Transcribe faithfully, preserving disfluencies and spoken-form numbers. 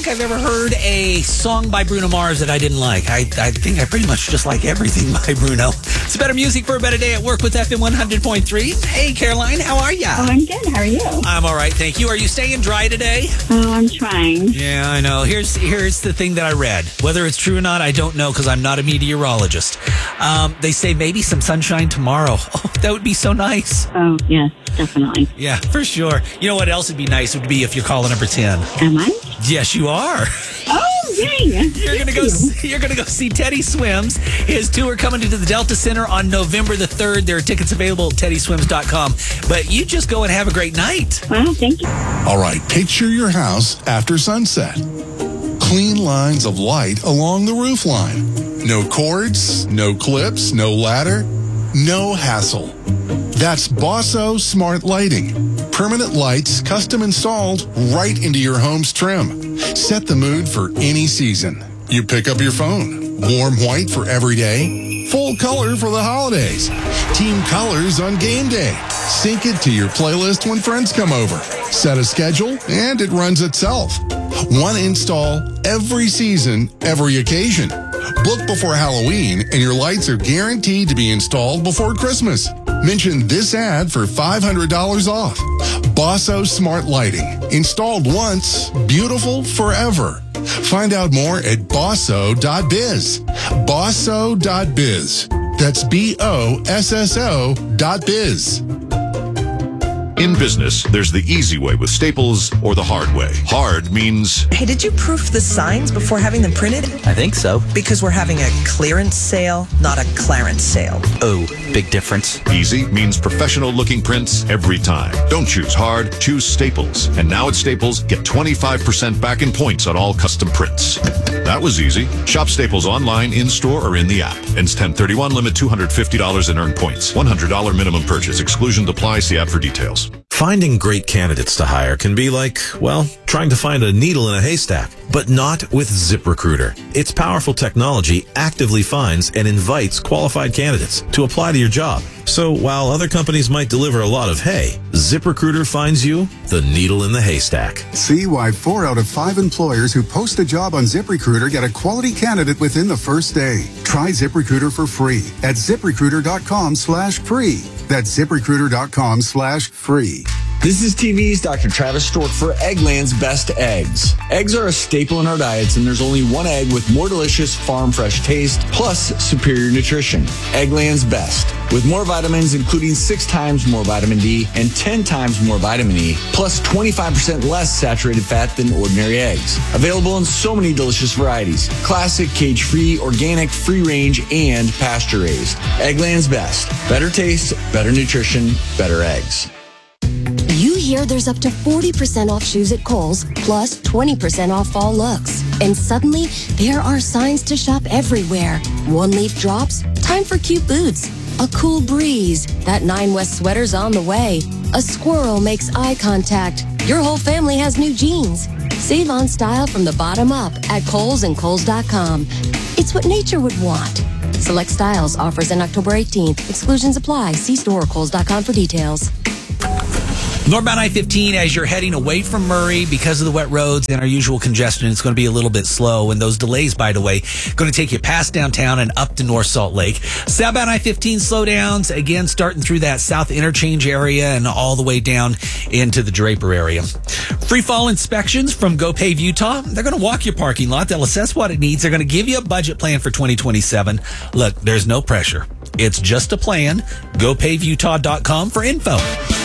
think I've ever heard a song by Bruno Mars that I didn't like. I, I think I pretty much just like everything by Bruno. It's better music for a better day at work with F M one hundred point three. Hey, Caroline, how are ya? Oh, I'm good. How are you? I'm all right, thank you. Are you staying dry today? Oh, I'm trying. Yeah, I know. Here's here's the thing that I read. Whether it's true or not, I don't know because I'm not a meteorologist. Um, they say maybe some sunshine tomorrow. Oh, that would be so nice. Oh, yes, definitely. Yeah, for sure. You know what else would be nice would be if you're calling number ten. Am I? Yes, you are. Oh, yay. You're gonna go. See, you're gonna go see Teddy Swims. His tour coming to the Delta Center on November the third. There are tickets available at teddy swims dot com. But you just go and have a great night. Wow, thank you. All right, picture your house after sunset. Clean lines of light along the roof line. No cords, no clips, no ladder, no hassle. That's Bosso Smart Lighting. Permanent lights custom installed right into your home's trim. Set the mood for any season. You pick up your phone. Warm white for every day. Full color for the holidays. Team colors on game day. Sync it to your playlist when friends come over. Set a schedule and it runs itself. One install every season, every occasion. Book before Halloween and your lights are guaranteed to be installed before Christmas. Mention this ad for five hundred dollars off. Bosso Smart Lighting. Installed once, beautiful forever. Find out more at bosso dot biz. bosso dot biz. That's B O S S O dot biz. In business, there's the easy way with Staples or the hard way. Hard means... Hey, did you proof the signs before having them printed? I think so. Because we're having a clearance sale, not a clarence sale. Oh, big difference. Easy means professional-looking prints every time. Don't choose hard, choose Staples. And now at Staples, get twenty-five percent back in points on all custom prints. That was easy. Shop Staples online, in-store, or in the app. Ends ten thirty-one, limit two hundred fifty dollars in earned points. one hundred dollars minimum purchase. Exclusions apply. See app for details. Finding great candidates to hire can be like, well, trying to find a needle in a haystack, but not with ZipRecruiter. Its powerful technology actively finds and invites qualified candidates to apply to your job. So while other companies might deliver a lot of hay, ZipRecruiter finds you the needle in the haystack. See why four out of five employers who post a job on ZipRecruiter get a quality candidate within the first day. Try ZipRecruiter for free at ZipRecruiter.com slash free. That's ZipRecruiter.com slash free. This is T V's Doctor Travis Stork for Eggland's Best Eggs. Eggs are a staple in our diets, and there's only one egg with more delicious farm fresh taste plus superior nutrition. Eggland's Best. With more vitamins, including six times more vitamin D and ten times more vitamin E, plus twenty-five percent less saturated fat than ordinary eggs. Available in so many delicious varieties. Classic, cage-free, organic, free-range, and pasture-raised. Eggland's Best. Better taste, better nutrition, better eggs. You hear there's up to forty percent off shoes at Kohl's, plus twenty percent off fall looks. And suddenly, there are signs to shop everywhere. One-leaf drops, time for cute boots. A cool breeze, that Nine West sweater's on the way. A squirrel makes eye contact. Your whole family has new jeans. Save on style from the bottom up at Kohl's and Kohl's dot com. It's what nature would want. Select styles, offers in October eighteenth. Exclusions apply. See store or Kohl's dot com for details. Northbound I fifteen, as you're heading away from Murray because of the wet roads and our usual congestion, it's going to be a little bit slow. And those delays, by the way, going to take you past downtown and up to North Salt Lake. Southbound I fifteen slowdowns, again, starting through that South Interchange area and all the way down into the Draper area. Free fall inspections from GoPave Utah. They're going to walk your parking lot. They'll assess what it needs. They're going to give you a budget plan for twenty twenty-seven. Look, there's no pressure. It's just a plan. go pave utah dot com for info.